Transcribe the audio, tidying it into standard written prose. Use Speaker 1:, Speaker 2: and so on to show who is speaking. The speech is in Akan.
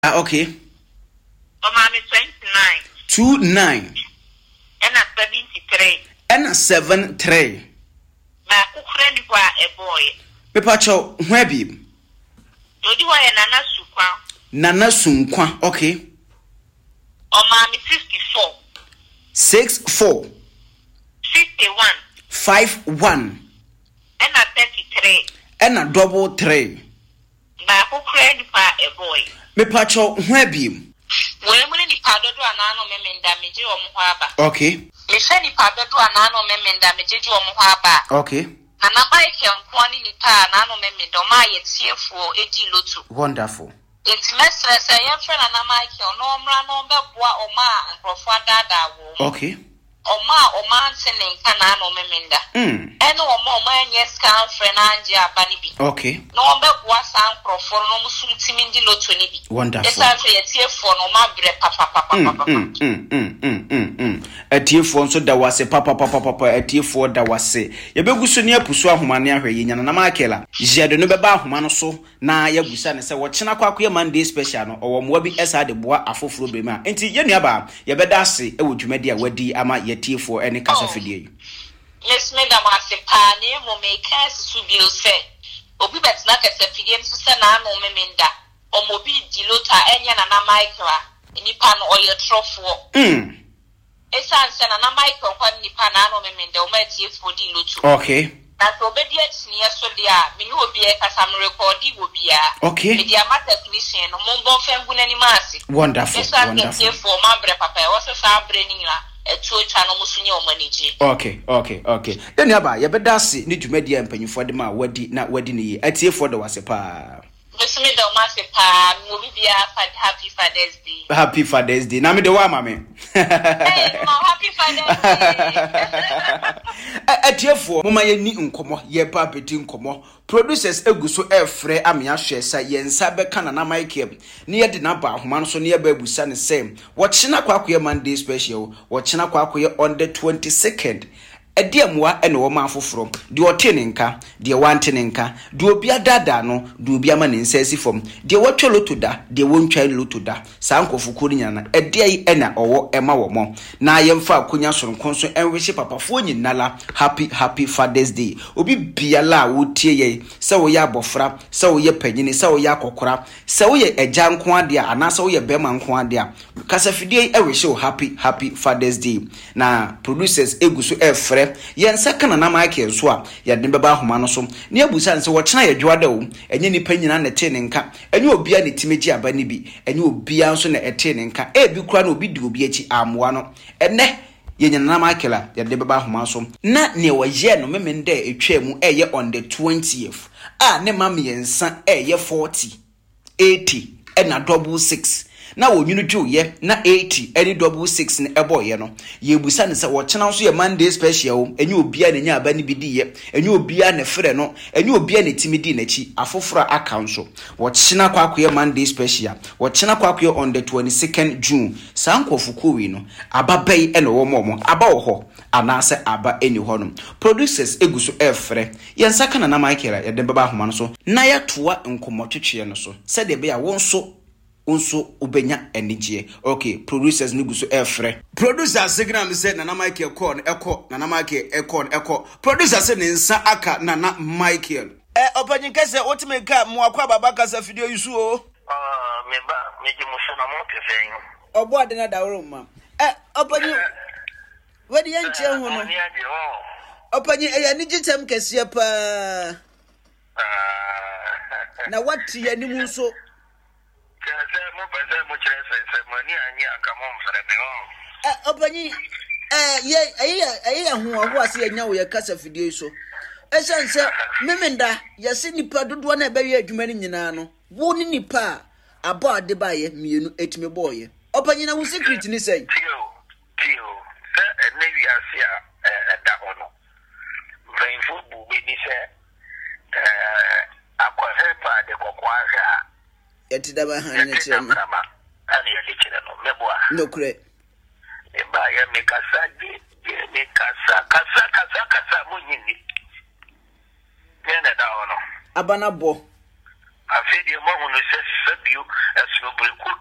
Speaker 1: Okay.
Speaker 2: Omami 29.
Speaker 1: 29.
Speaker 2: And a 73.
Speaker 1: And a 73.
Speaker 2: My friend was a boy.
Speaker 1: Pepacho, where be?
Speaker 2: Do you want Nana Sukwa?
Speaker 1: Nana Sunkwa, okay.
Speaker 2: Omami 54.
Speaker 1: 64.
Speaker 2: 51.
Speaker 1: 51.
Speaker 2: And a 33.
Speaker 1: And a double 3.
Speaker 2: My friend was a boy.
Speaker 1: Pepacho, where be?
Speaker 2: When the Padodo and Nano Memen damage or Muhaba.
Speaker 1: Okay.
Speaker 2: Listen, the Padodo and Nano Memen damage or Muhaba.
Speaker 1: Okay.
Speaker 2: Nana Mike and Kwani Nipa, Nano Memen, Domai, and CFO, Edi Lotu.
Speaker 1: Wonderful.
Speaker 2: It's Messer, say, your friend and Mike, or no Mrano, Bois, Oma, and Profada.
Speaker 1: Okay.
Speaker 2: Oma, sending Canano Meminda. And no more man, yes, can friend Angia Banibi.
Speaker 1: Okay.
Speaker 2: No more was uncle for no Muslim Timindi Lotuni.
Speaker 1: Wonderful.
Speaker 2: It's actually a tear for no mabre papa.
Speaker 1: A tear for so that was a papa, a tear for that was say. Yabegusu near Pusua Humania, Yanamakela. Jade no baba humanoso, na Yabusan, say what Chinaquaquia Monday special or Mobi Esa de Bois Afro Bema. And Yaniaba, Yabedasi, a would you media wedi ama year for any casa fidei.
Speaker 2: Yes, madam, I say, Pani, will make us to be say. Obi bet not as a fidem to send an omeminda, or mobi dilota, and yana micra, in Nipan or your trophy. It's answer and a micro when Nipan omeminda, or met you for dilutu.
Speaker 1: Okay.
Speaker 2: That's obedience near Sodia, me will be a some recording will be a. Okay. The amateur mission, no more fembun any massy.
Speaker 1: Wonderful.
Speaker 2: It's answer for my papa, also some braining.
Speaker 1: Okay. Then yaba yabedasi ni dwumadi empanyi for dem a wadi na wadi ni atie for the wase pa.
Speaker 2: Mesme do mase pa mo bibia happy Father's Day.
Speaker 1: Happy Father's Day. Na me de wa mame.
Speaker 2: Hey, happy Father's Day.
Speaker 1: Atie for mama ye ni nkomo ye pa peti nkomo. Producers eguso efre amia hwesa yensa beka na Mike ne ye de na ba ahoma so ne ye ba ebusa ne sem wo chena kwakoye Monday special wo chena kwakoye on the 22nd ediamwa ene wo ma afoforo de otene nka de wantene nka de obi adada no de obi ama ne nsasi fom de wotwe lotoda de wontwa lotoda sankofuko ni nyana edie ena owo ema wo mo na yemfa akonya soronko so enwehye papafo nyinala happy Father's Day obi biala wotie ye se wo ya abofra se wo ye panyini se wo ya akokora se wo ye agya nko ade ana se wo ye bema nko ade a kasafidie ewehye happy Father's Day na producers eguso efre yensa kana na Mike nso a yade beba ahoma no so ne abusa nse wo chena yedwada o enye nipa nyina na te ne nka enye obia ne timeji aba ne bi enye obia nso na ete ne nka ebi kura na obi di obi achi amoa no ene yenyana na Mike la yade beba ahoma so na ne waye no memende etwam eye on the 20th ne mama yensa eye 40 80 na double 6 na wonyunu ju ye na 80 any double 6 ne eboye no ye busa ne se wo chena so ye Monday special enye obia ne nya aba ne bidi ye enye obia ne frɛ no enye obia ne timidi na chi afofora account so wo chena kwakoye Monday special wo chena kwakoye on the 22nd June sankofuko wi no ababai ene wo momo aba wo ho anase aba eni ho no producers eguso efre yensa kana na Michael ya de baba ahoma no so na ya toa nkomotwetwe no so se de be ya wonso ubenya enije. Okay, producers niguso efre producers signal me say Nana Michael eko Nana Michael eko producers say nsa aka Nana Michael opanyin kase otime ka mo akwa baba kasa video yusu o
Speaker 3: meba meji musona mo pefen
Speaker 1: obo ade na dawro ma opanyin wadi yanche hu no opanyin eya ni gitem kase pa na wati ya ni mu so opanyi hu ase anya wo yakasa fidie so esanse memenda yase nipa dodo na ebe ye adwuma ni nyina no wo ni nipa abo ade ba ye mienu etime boye opanyi na wo secret ni say
Speaker 3: tio nevi asia da ono brain football be ni se akwa hepa de kokwa
Speaker 1: etidaba han ne chere no
Speaker 3: ani ya chere no meboa
Speaker 1: no kure
Speaker 3: e ba ya kasa munyini nene da ono
Speaker 1: abana bo
Speaker 3: afei deɛ ma ho no sɛ sabio ɛsono breku